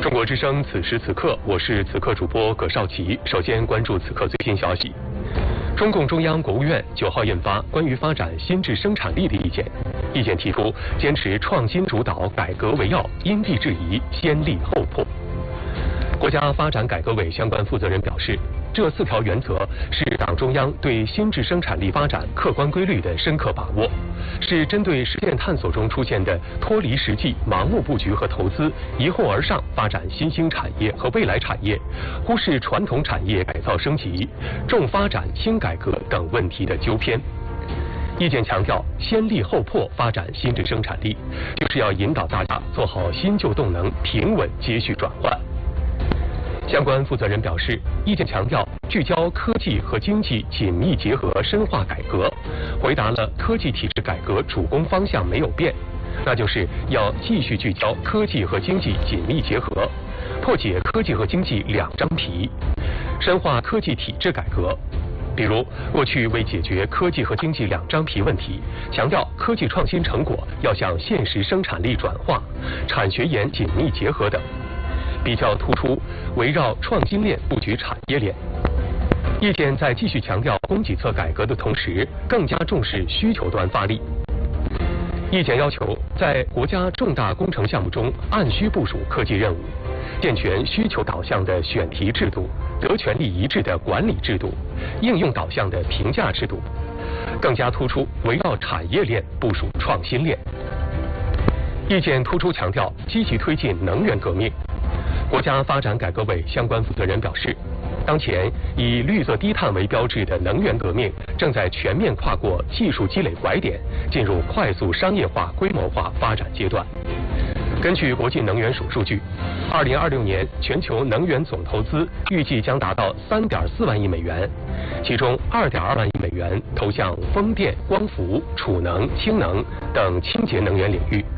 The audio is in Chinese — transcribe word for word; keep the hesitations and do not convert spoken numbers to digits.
中国之声，此时此刻，我是此刻主播葛绍奇。首先关注此刻最新消息。中共中央、国务院九号印发关于发展新质生产力的意见，意见提出坚持创新主导、改革为要，因地制宜，先立后破。国家发展改革委相关负责人表示，这四条原则是党中央对新质生产力发展客观规律的深刻把握，是针对实践探索中出现的脱离实际、盲目布局和投资、一后而上发展新兴产业和未来产业，忽视传统产业改造升级、重发展轻改革等问题的纠偏。意见强调，先立后破发展新质生产力，就是要引导大家做好新旧动能平稳接续转换。相关负责人表示，意见强调聚焦科技和经济紧密结合深化改革，回答了科技体制改革主攻方向没有变，那就是要继续聚焦科技和经济紧密结合，破解科技和经济两张皮，深化科技体制改革。比如，过去为解决科技和经济两张皮问题，强调科技创新成果要向现实生产力转化，产学研紧密结合等。比较突出围绕创新链布局产业链。意见在继续强调供给侧改革的同时，更加重视需求端发力。意见要求在国家重大工程项目中按需部署科技任务，健全需求导向的选题制度、得权利一致的管理制度、应用导向的评价制度，更加突出围绕产业链部署创新链。意见突出强调积极推进能源革命。国家发展改革委相关负责人表示，当前以绿色低碳为标志的能源革命正在全面跨过技术积累拐点，进入快速商业化、规模化发展阶段。根据国际能源署数据，二零二六年全球能源总投资预计将达到三点四万亿美元，其中二点二万亿美元投向风电、光伏、储能、氢能等清洁能源领域。